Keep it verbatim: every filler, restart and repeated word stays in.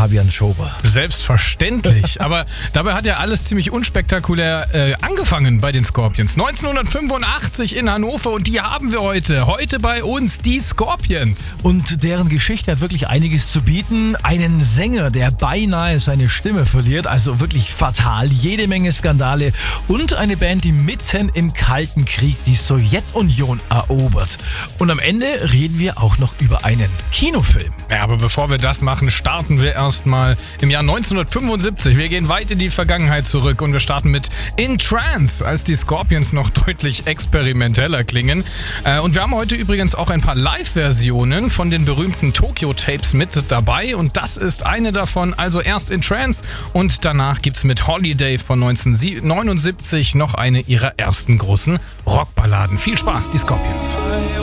Fabian Schober. Selbstverständlich, aber dabei hat ja alles ziemlich unspektakulär äh, angefangen bei den Scorpions. neunzehnhundertfünfundachtzig in Hannover und die haben wir heute. Heute bei uns die Scorpions. Und deren Geschichte hat wirklich einiges zu bieten. Einen Sänger, der beinahe seine Stimme verliert, also wirklich fatal, jede Menge Skandale und eine Band, die mitten im Kalten Krieg die Sowjetunion erobert. Und am Ende reden wir auch noch über einen Kinofilm. Ja, aber bevor wir das machen, starten wir erstmal im Jahr neunzehnhundertfünfundsiebzig. Wir gehen weit in die Vergangenheit zurück und wir starten mit In Trance, als die Scorpions noch deutlich experimenteller klingen. Und wir haben heute übrigens auch ein paar Live-Versionen von den berühmten Tokyo-Tapes mit dabei und das ist eine davon. Also erst In Trance und danach gibt's mit Holiday von neunzehnhundertneunundsiebzig noch eine ihrer ersten großen Rockballaden. Viel Spaß, die Scorpions.